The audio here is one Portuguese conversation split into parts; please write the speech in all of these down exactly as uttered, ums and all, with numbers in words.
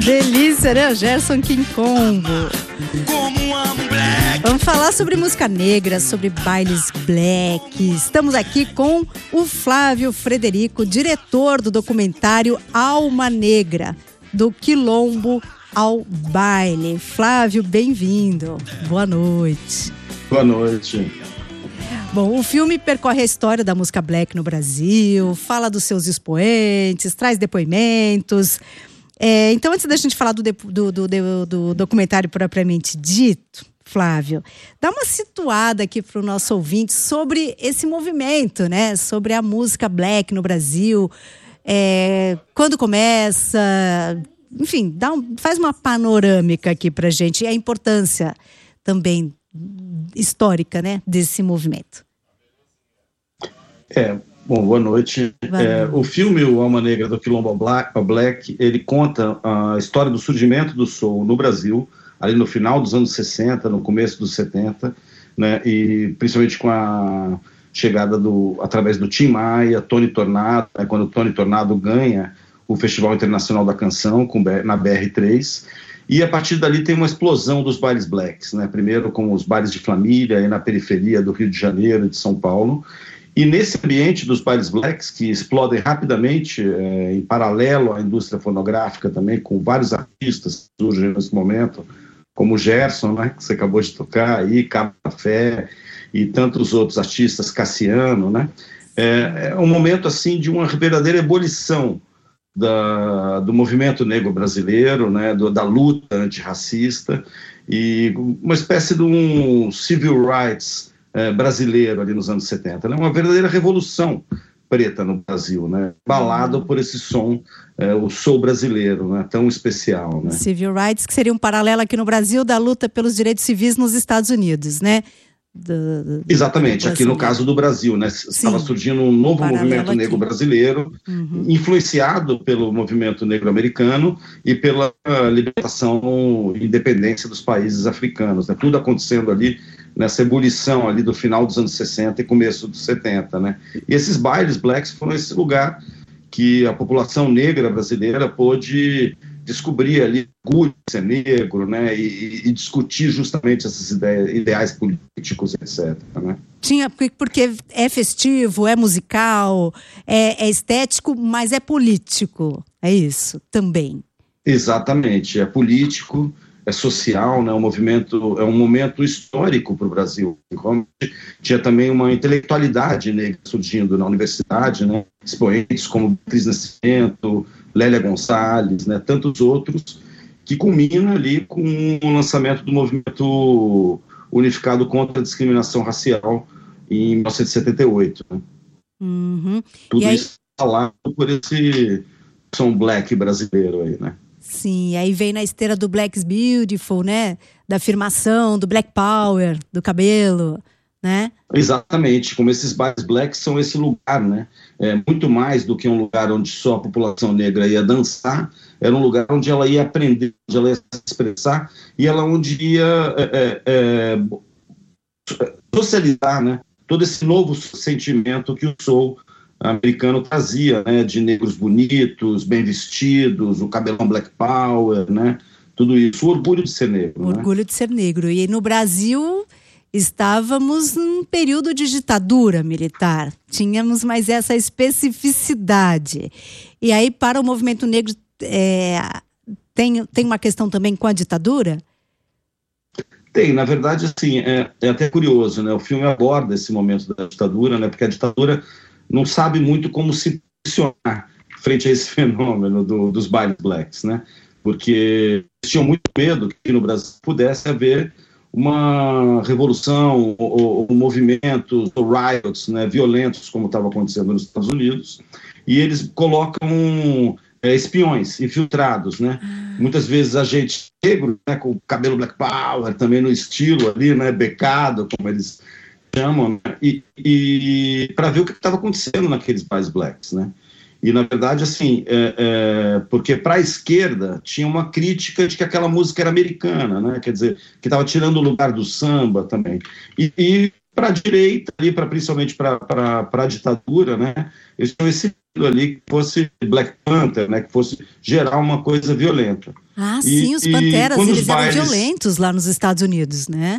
Delícia, né? Gerson Quincombo. Vamos falar sobre música negra, sobre bailes black. Estamos aqui com o Flávio Frederico, diretor do documentário Alma Negra, do Quilombo ao Baile. Flávio, bem-vindo. Boa noite. Boa noite. Bom, o filme percorre a história da música black no Brasil, fala dos seus expoentes, traz depoimentos. É, então, antes da gente falar do, do, do, do, do documentário propriamente dito, Flávio, dá uma situada aqui para o nosso ouvinte sobre esse movimento, né? Sobre a música black no Brasil, é, quando começa, enfim, dá um, faz uma panorâmica aqui para a gente e a importância também histórica, né, desse movimento. É, bom, boa noite. É, o filme O Alma Negra do Quilombo ao Black, ao Black, ele conta a história do surgimento do soul no Brasil, ali no final dos anos sessenta, no começo dos setenta, né, e principalmente com a chegada do, através do Tim Maia, Tony Tornado, né, quando o Tony Tornado ganha o Festival Internacional da Canção com, na B R três, e a partir dali tem uma explosão dos bailes blacks, né? Primeiro com os bailes de família aí na periferia do Rio de Janeiro e de São Paulo, e nesse ambiente dos bailes blacks, que explodem rapidamente, é, em paralelo à indústria fonográfica também, com vários artistas que surgem nesse momento, como o Gerson, né, que você acabou de tocar aí, Cabo Café, e tantos outros artistas, Cassiano, né? É, é um momento assim de uma verdadeira ebulição Da, do movimento negro brasileiro, né, do, da luta antirracista, e uma espécie de um civil rights eh, brasileiro ali nos anos setenta, né, uma verdadeira revolução preta no Brasil, né, balado por esse som, eh, o soul brasileiro, né, tão especial. Né. Civil rights, que seria um paralelo aqui no Brasil da luta pelos direitos civis nos Estados Unidos, né? Do, do, Exatamente, aqui no caso do Brasil, né, estava surgindo um novo movimento aqui. negro brasileiro, uhum. influenciado pelo movimento negro americano e pela libertação e independência dos países africanos, né, tudo acontecendo ali nessa ebulição ali do final dos anos sessenta e começo dos setenta, né, e esses bailes blacks foram esse lugar que a população negra brasileira pôde descobrir ali orgulho de ser negro, né, e, e discutir justamente esses ideias, ideais políticos, etcétera, né. Tinha, porque é festivo, é musical, é, é estético, mas é político, é isso também. Exatamente, é político, é social, né, um movimento, é um momento histórico para o Brasil. Tinha também uma intelectualidade negra surgindo na universidade, né, expoentes como Cris Nascimento, Lélia Gonçalves, né, tantos outros, que culmina ali com o lançamento do movimento unificado contra a discriminação racial em mil novecentos e setenta e oito. Né. Uhum. Tudo aí... isso falado por esse som black brasileiro aí, né. Sim, aí vem na esteira do Black's Beautiful, né, da afirmação, do Black Power, do cabelo, né? Exatamente, como esses bailes blacks são esse lugar, né? É, muito mais do que um lugar onde só a população negra ia dançar, era um lugar onde ela ia aprender, onde ela ia se expressar, e ela onde ia é, é, socializar, né, todo esse novo sentimento que o soul americano trazia, né, de negros bonitos, bem vestidos, o cabelão Black Power, né, tudo isso, o orgulho de ser negro. O né? orgulho de ser negro. E no Brasil estávamos num período de ditadura militar, tínhamos mais essa especificidade. E aí, para o movimento negro, é, tem, tem uma questão também com a ditadura? Tem, na verdade, assim, é, é até curioso, né? O filme aborda esse momento da ditadura, né? Porque a ditadura não sabe muito como se posicionar frente a esse fenômeno do, dos bailes blacks, né? Porque eles tinham muito medo que no Brasil pudesse haver uma revolução ou, ou movimentos, ou riots, né, violentos, como estava acontecendo nos Estados Unidos, e eles colocam é, espiões infiltrados, né, muitas vezes agentes negros, né, com cabelo Black Power, também no estilo ali, né, becado, como eles chamam, né, e, e para ver o que estava acontecendo naqueles bailes blacks, né. E, na verdade, assim, é, é, porque para a esquerda tinha uma crítica de que aquela música era americana, né? Quer dizer, que estava tirando o lugar do samba também. E, e para a direita, ali, pra, principalmente para a ditadura, né? Eles tinham esse ali que fosse Black Panther, né, que fosse gerar uma coisa violenta. Ah, e, sim, os Panteras, eles os bailes... eram violentos lá nos Estados Unidos, né?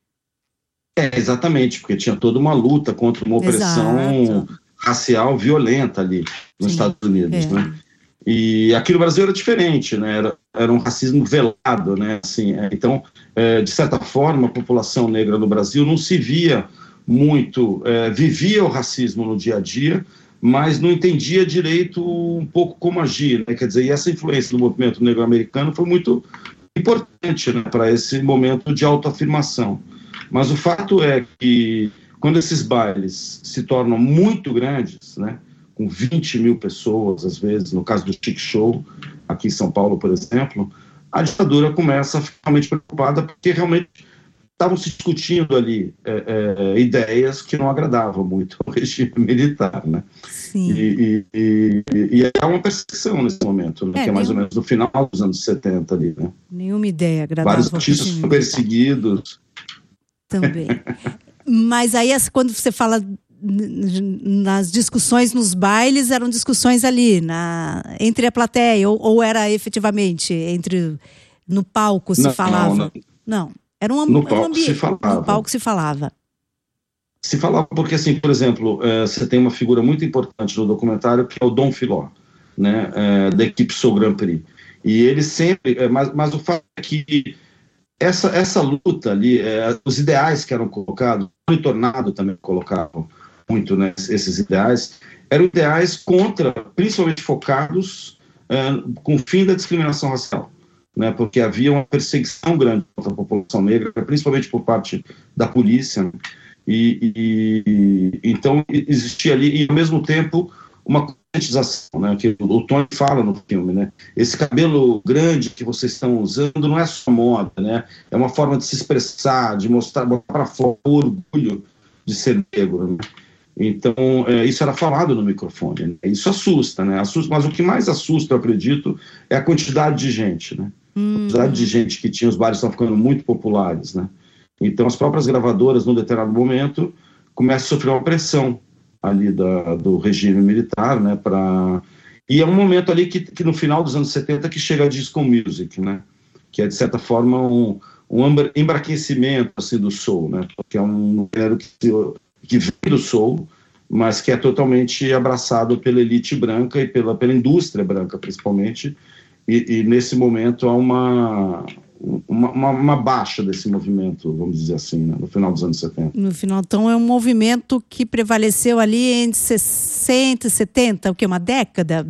É, exatamente, porque tinha toda uma luta contra uma opressão Exato. racial violenta ali nos sim, Estados Unidos, é. né? E aqui no Brasil era diferente, né? Era, era um racismo velado, né? Assim, é, então, é, de certa forma, a população negra no Brasil não se via muito, é, vivia o racismo no dia a dia, mas não entendia direito um pouco como agir, né? Quer dizer, e essa influência do movimento negro americano foi muito importante, né, para esse momento de autoafirmação. Mas o fato é que quando esses bailes se tornam muito grandes, né, com vinte mil pessoas, às vezes, no caso do Chic Show, aqui em São Paulo, por exemplo, a ditadura começa a ficar realmente preocupada, porque realmente estavam se discutindo ali é, é, ideias que não agradavam muito ao regime militar, né? Sim. E, e, e, e há uma perseguição nesse momento, né, é, que é mais nenhum... ou menos no final dos anos setenta ali, né? Nenhuma ideia agradável. Vários artistas foram perseguidos. Também. Mas aí, quando você fala nas discussões nos bailes, eram discussões ali, na, entre a plateia, ou, ou era efetivamente entre no palco se não, falava? Não, não. Era um, no era um palco ambiente. se falava. No palco se falava. Se falava porque, assim, por exemplo, é, você tem uma figura muito importante no documentário, que é o Dom Filó, né, é, da equipe Soul Grand Prix. E ele sempre... É, mas, mas o fato é que essa, essa luta ali, é, os ideais que eram colocados, o Tornado também colocavam muito, né, esses ideais, eram ideais contra, principalmente focados é, com o fim da discriminação racial, né, porque havia uma perseguição grande contra a população negra, principalmente por parte da polícia, né, e, e então existia ali, e ao mesmo tempo, uma conscientização, né, que o Tony fala no filme, né, esse cabelo grande que vocês estão usando não é só moda, né, é uma forma de se expressar, de mostrar para fora o orgulho de ser negro, né? Então, é, isso era falado no microfone, né? Isso assusta, né? Assusta, mas o que mais assusta, eu acredito, é a quantidade de gente, né? Uhum. A quantidade de gente que tinha, os bares estão ficando muito populares, né? Então, as próprias gravadoras, num determinado momento, começam a sofrer uma pressão ali da, do regime militar, né? Pra... E é um momento ali que, que, no final dos anos setenta, que chega a disco music, né? Que é, de certa forma, um, um embraquecimento, assim, do soul, né? Porque é um gênero que... que vem do soul, mas que é totalmente abraçado pela elite branca e pela, pela indústria branca, principalmente, e, e nesse momento há uma, uma, uma, uma baixa desse movimento, vamos dizer assim, né, no final dos anos setenta. No final, então, é um movimento que prevaleceu ali entre sessenta e setenta, o que, uma década?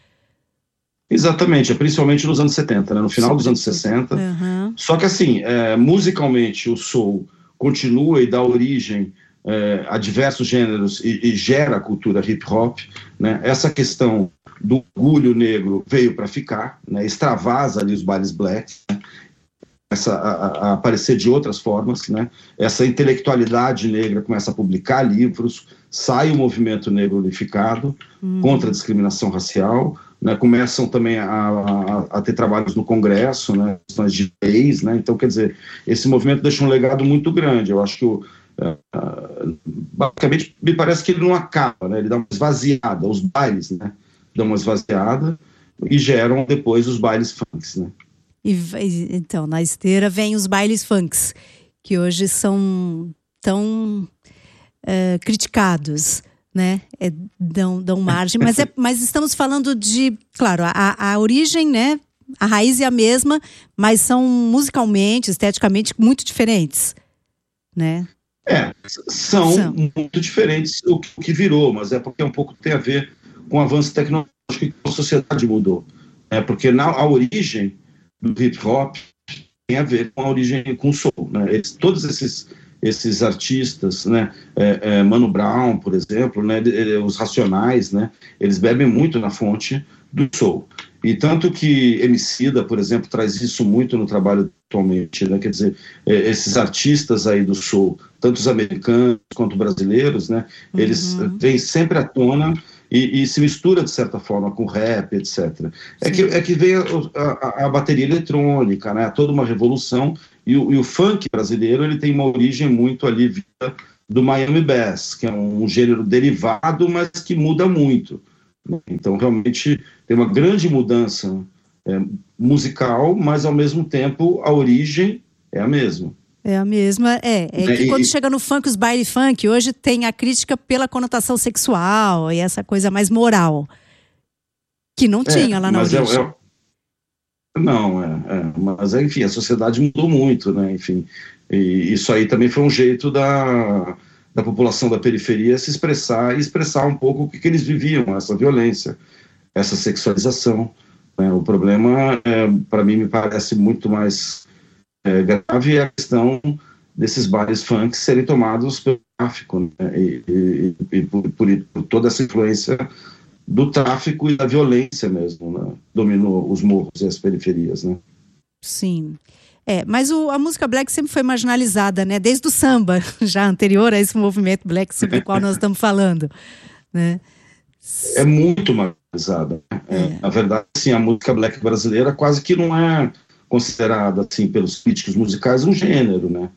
Exatamente, principalmente nos anos setenta, né, no final dos anos sessenta, uhum. Só que assim, é, musicalmente o soul continua e dá origem É, a diversos gêneros e, e gera a cultura hip-hop, né? Essa questão do orgulho negro veio para ficar, né? Extravasa ali os bailes black, né? Essa, a, a aparecer de outras formas, né? Essa intelectualidade negra começa a publicar livros, sai o movimento negro unificado hum. contra a discriminação racial, né? Começam também a, a, a ter trabalhos no Congresso, né? Questões de leis, né? Então, quer dizer, esse movimento deixa um legado muito grande. Eu acho que o Uh, basicamente, me parece que ele não acaba, né? Ele dá uma esvaziada, os bailes, né? Dão uma esvaziada e geram depois os bailes funks, né? E, então, na esteira vem os bailes funks, que hoje são tão uh, criticados, né? É, dão, dão margem, mas, é, mas estamos falando de, claro, a, a origem, né? A raiz é a mesma, mas são musicalmente, esteticamente, muito diferentes, né? É, são, são muito diferentes o que virou, mas é porque um pouco tem a ver com o avanço tecnológico que a sociedade mudou. É porque na, a origem do hip-hop tem a ver com a origem, com o soul, né? Eles, todos esses, esses artistas, né? É, é, Mano Brown, por exemplo, né? Os Racionais, né? Eles bebem muito na fonte do soul. E tanto que Emicida, por exemplo, traz isso muito no trabalho atualmente, né? Quer dizer, esses artistas aí do soul, tanto os americanos quanto brasileiros, né? Eles uhum. vêm sempre à tona e, e se mistura, de certa forma, com rap, etcétera. É que, é que vem a, a, a bateria eletrônica, né? Toda uma revolução, e o, e o funk brasileiro, ele tem uma origem muito ali vinda do Miami Bass, que é um gênero derivado, mas que muda muito. Então, realmente, tem uma grande mudança é, musical, mas, ao mesmo tempo, a origem é a mesma. É a mesma, é. É que e, quando chega no funk, os baile funk, hoje tem a crítica pela conotação sexual e essa coisa mais moral, que não tinha é, lá na mas origem. É, é, não, é, é, mas, enfim, a sociedade mudou muito, né, enfim. E isso aí também foi um jeito da, da população da periferia se expressar e expressar um pouco o que, que eles viviam, essa violência, essa sexualização. Né? O problema, é, para mim, me parece muito mais é, grave é a questão desses bares funk serem tomados pelo tráfico, né? e, e, e por, por, por toda essa influência do tráfico e da violência mesmo, né? Dominou os morros e as periferias, né? Sim. É, mas o, a música black sempre foi marginalizada, né? Desde o samba, já anterior a esse movimento black sobre o qual nós estamos falando, né? É muito marginalizada. É. É, na verdade, assim, a música black brasileira quase que não é considerada, assim, pelos críticos musicais um gênero, né?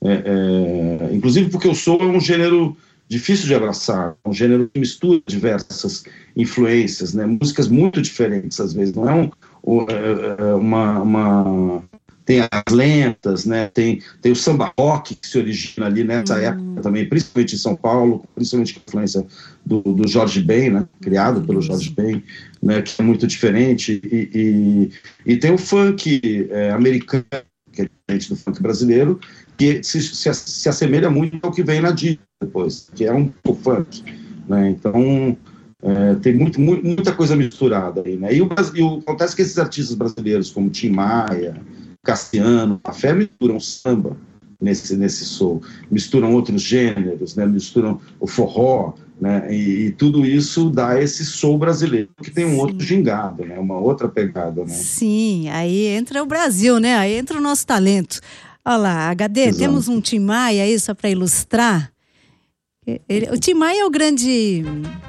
É, é, inclusive porque o soul é um gênero difícil de abraçar, um gênero que mistura diversas influências, né? Músicas muito diferentes às vezes, não é um, uma, uma... tem as lentas, né? tem, tem o samba rock que se origina ali nessa uhum. época também, principalmente em São Paulo, principalmente com a influência do, do Jorge Ben, né? Criado pelo Jorge Ben, né? Que é muito diferente, e, e, e tem o funk é, americano, que é diferente do funk brasileiro, que se, se, se assemelha muito ao que vem na dica depois, que é um pouco funk, né? Então é, tem muito, muito, muita coisa misturada aí, né? E o, e o acontece que esses artistas brasileiros como Tim Maia, Cassiano, a fé misturam samba nesse, nesse soul, misturam outros gêneros, né? Misturam o forró, né? E, e tudo isso dá esse soul brasileiro, que tem um Sim. outro gingado, né? Uma outra pegada, né? Sim, aí entra o Brasil, né? Aí entra o nosso talento. Olha lá, H D, Exato. Temos um Tim Maia aí só para ilustrar. Ele, o Tim Maia é o grande...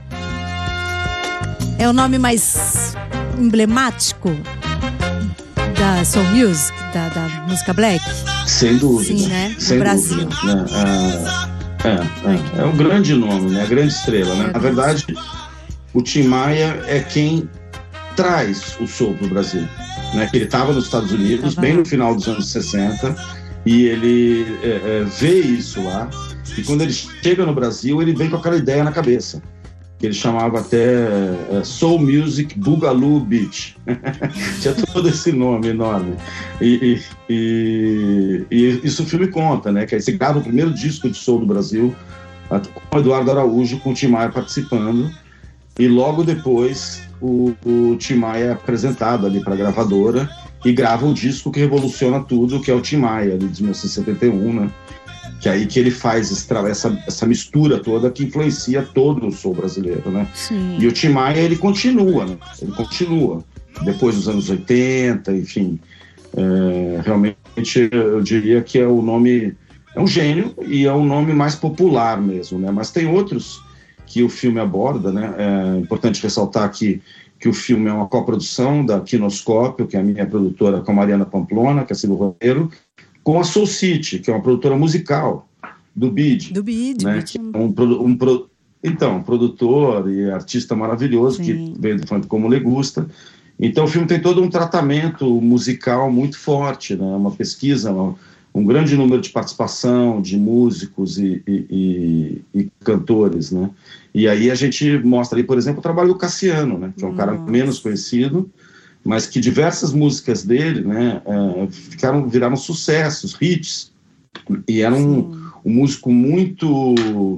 É o nome mais emblemático da soul music, da, da música black? Sem dúvida. Sim, né? Sem no Brasil. Dúvida, né? É, é, é, é um grande nome, né? A grande estrela, né? Na verdade, o Tim Maia é quem traz o soul para o Brasil. Né? Ele estava nos Estados Unidos, bem no final dos anos sessenta, e ele é, é, vê isso lá, e quando ele chega no Brasil, ele vem com aquela ideia na cabeça, que ele chamava até é, Soul Music Boogaloo Beach. Tinha todo esse nome enorme. E, e, e, e isso o filme conta, né? Que aí você grava o primeiro disco de soul do Brasil, com o Eduardo Araújo, com o Tim Maia participando, e logo depois o, o Tim Maia é apresentado ali para a gravadora e grava um disco que revoluciona tudo, que é o Tim Maia, ali de mil novecentos e setenta e um, né? Que é aí que ele faz essa, essa mistura toda que influencia todo o soul brasileiro, né? Sim. E o Tim Maia, ele continua, né? Ele continua. Depois dos anos oitenta, enfim. É, realmente, eu diria que é o nome... É um gênio e é o nome mais popular mesmo, né? Mas tem outros que o filme aborda, né? É importante ressaltar aqui que o filme é uma coprodução da Quinoscópio, que é a minha produtora, com a Mariana Pamplona, que é o roteiro, com a Soul City, que é uma produtora musical do Bid. Do Bid, né? Que é um, um, um, então, um produtor e artista maravilhoso, Sim. que veio do funk como Legusta. Então o filme tem todo um tratamento musical muito forte, né? Uma pesquisa, uma, um grande número de participação de músicos e, e, e, e cantores, né? E aí a gente mostra ali, por exemplo, o trabalho do Cassiano, né? Que é um Nossa. cara menos conhecido, mas que diversas músicas dele, né, é, ficaram, viraram sucessos, hits, e era um, um músico muito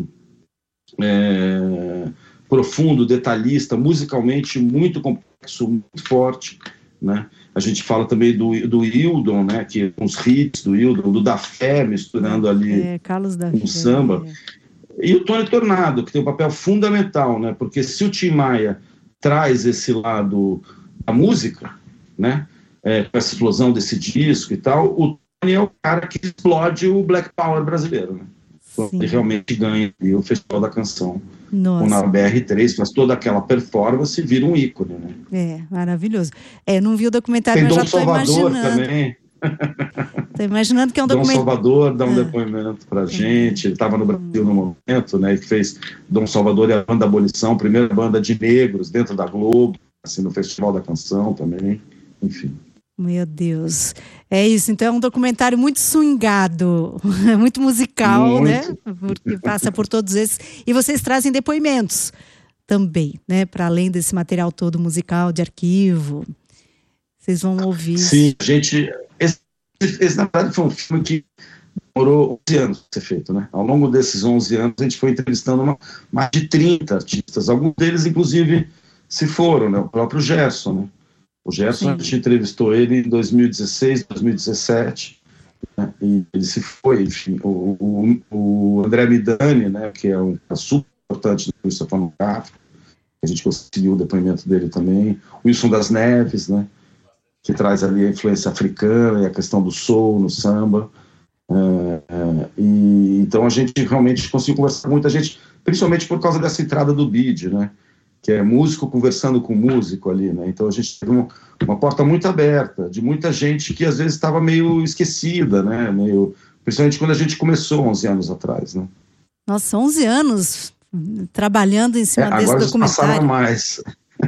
é, profundo, detalhista, musicalmente muito complexo, muito forte, né? A gente fala também do, do Hildon, né, que os hits do Hildon, do Da Fé, misturando ali é, Carlos da com Fé, samba, é. E o Tony Tornado, que tem um papel fundamental, né, porque se o Tim Maia traz esse lado a música, né, é, com essa explosão desse disco e tal, o Tony é o cara que explode o Black Power brasileiro, né? Ele realmente ganha o Festival da Canção. Nossa. Na B R três, faz toda aquela performance e vira um ícone, né? É, maravilhoso. É, não vi o documentário, tem mas Dom já estou Salvador imaginando. também. Tô imaginando que é um Dom documento... Salvador dá um ah. depoimento pra gente, ele estava no Brasil no momento, né, que fez Dom Salvador e a Banda Abolição, primeira banda de negros dentro da Globo, assim, no Festival da Canção também, enfim. Meu Deus, é isso, então é um documentário muito swingado, muito musical, muito. Né, porque passa por todos esses, e vocês trazem depoimentos também, né, para além desse material todo musical, de arquivo, vocês vão ouvir. Sim, a gente, esse, esse na verdade foi um filme que demorou onze anos para ser feito, né, ao longo desses onze anos a gente foi entrevistando uma, mais de trinta artistas, alguns deles inclusive se foram, né, o próprio Gerson, né. O Gerson, Sim. a gente entrevistou ele em dois mil e dezesseis, dois mil e dezessete, né, e ele se foi, enfim, o, o, o André Midani, né, que é um é super importante do Wilson Fonográfico, a gente conseguiu o depoimento dele também, o Wilson das Neves, né, que traz ali a influência africana e a questão do soul no samba, é, é, e então a gente realmente conseguiu conversar com muita gente, principalmente por causa dessa entrada do B I D, né, que é músico conversando com músico ali, né? Então a gente teve uma, uma porta muito aberta, de muita gente que às vezes estava meio esquecida, né? Meio, principalmente quando a gente começou onze anos atrás, né? Nossa, onze anos trabalhando em cima é, desse agora documentário. Agora passaram mais.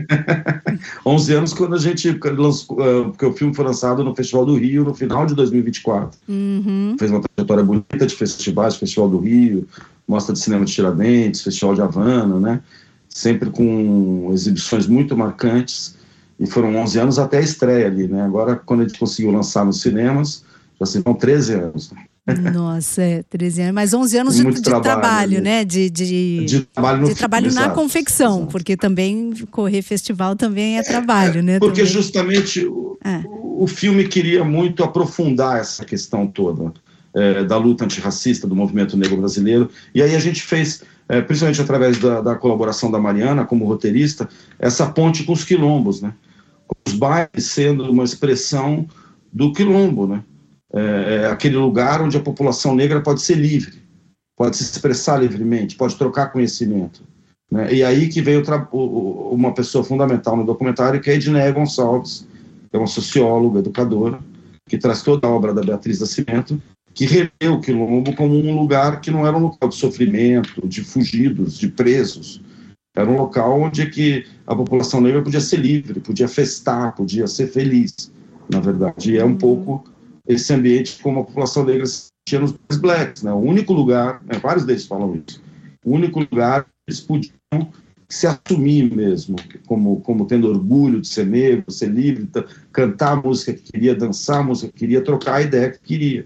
onze anos quando a gente lançou, porque o filme foi lançado no Festival do Rio no final de dois mil e vinte e quatro. Uhum. Fez uma trajetória bonita de festivais, Festival do Rio, Mostra de Cinema de Tiradentes, Festival de Havana, né? Sempre com exibições muito marcantes, e foram onze anos até a estreia ali, né? Agora, quando a gente conseguiu lançar nos cinemas, já se vão treze anos. Nossa, é, treze anos, mas onze anos de, de trabalho, trabalho né? De, de, de trabalho, no de trabalho filme, na exato, confecção, exato. Porque também correr festival também é trabalho, é, né? Porque também. justamente o, é. o filme queria muito aprofundar essa questão toda é, da luta antirracista, do movimento negro brasileiro, e aí a gente fez... É, principalmente através da, da colaboração da Mariana como roteirista, essa ponte com os quilombos, né? Os bailes sendo uma expressão do quilombo, né? É, é aquele lugar onde a população negra pode ser livre, pode se expressar livremente, pode trocar conhecimento, né? E aí que veio o, uma pessoa fundamental no documentário, que é a Edneia Gonçalves, que é uma socióloga, educadora, que traz toda a obra da Beatriz Nascimento, que revê o quilombo como um lugar que não era um local de sofrimento, de fugidos, de presos. Era um local onde que a população negra podia ser livre, podia festar, podia ser feliz, na verdade. E é um pouco esse ambiente como a população negra se sentia nos Boys Blacks, né? O único lugar, né, vários deles falam isso, o único lugar que eles podiam se assumir mesmo, como, como tendo orgulho de ser negro, ser livre, cantar a música que queria, dançar a música que queria, trocar a ideia que queria.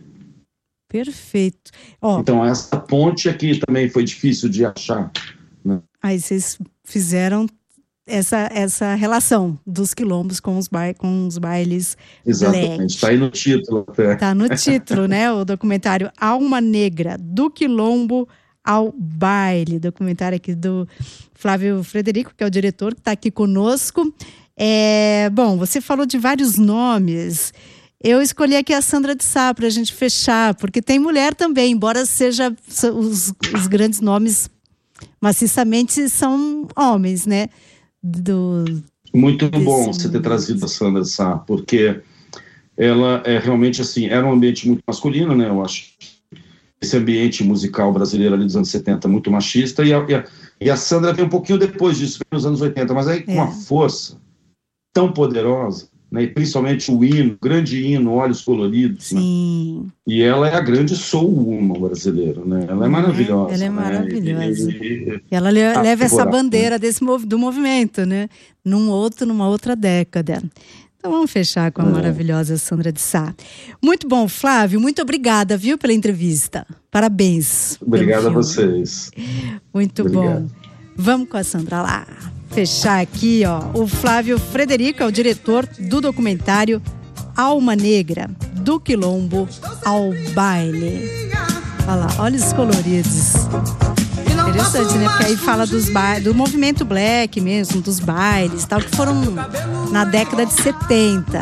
Perfeito. Oh, então essa ponte aqui também foi difícil de achar, né? Aí vocês fizeram essa, essa relação dos quilombos com os, ba com os bailes. Exatamente, está aí no título até. Está no título, né? O documentário Alma Negra, do quilombo ao baile. Documentário aqui do Flávio Frederico, que é o diretor, que está aqui conosco. É, bom, você falou de vários nomes. Eu escolhi aqui a Sandra de Sá para a gente fechar, porque tem mulher também, embora seja os, os grandes nomes maciçamente são homens, né? Do, Muito bom você ter trazido a Sandra de Sá, porque ela é realmente assim, era um ambiente muito masculino, né? Eu acho esse ambiente musical brasileiro ali dos anos setenta muito machista, e a, e a, e a Sandra veio um pouquinho depois disso, nos anos oitenta, mas aí com é. uma força tão poderosa, né, e principalmente o hino, o grande hino, Olhos Coloridos. Sim. Né? E ela é a grande soul woman brasileira, né? Ela é maravilhosa. Ela é maravilhosa. Né? E, e, e ela leva essa bandeira desse, do movimento, né? Num outro, numa outra década. Então vamos fechar com a é. maravilhosa Sandra de Sá. Muito bom, Flávio, muito obrigada, viu, pela entrevista. Parabéns. Obrigado a vocês. Muito Obrigado. bom. Vamos com a Sandra lá. Fechar aqui, ó, o Flávio Frederico é o diretor do documentário Alma Negra, do quilombo ao baile. Olha lá, olhos coloridos. Interessante, né? Porque aí fala dos ba... do movimento black mesmo, dos bailes, tal, que foram na década de setenta.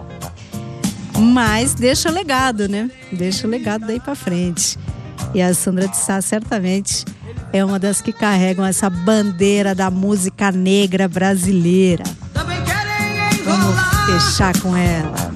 Mas deixa legado, né? Deixa o legado daí pra frente. E a Sandra de Sá certamente é uma das que carregam essa bandeira da música negra brasileira. Vamos fechar com ela.